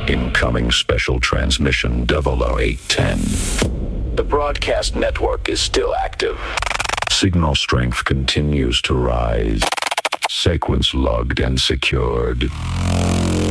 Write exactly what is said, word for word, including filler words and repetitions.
Incoming special transmission double oh eight ten. The broadcast network is still active. Signal strength continues to rise. Sequence logged and secured.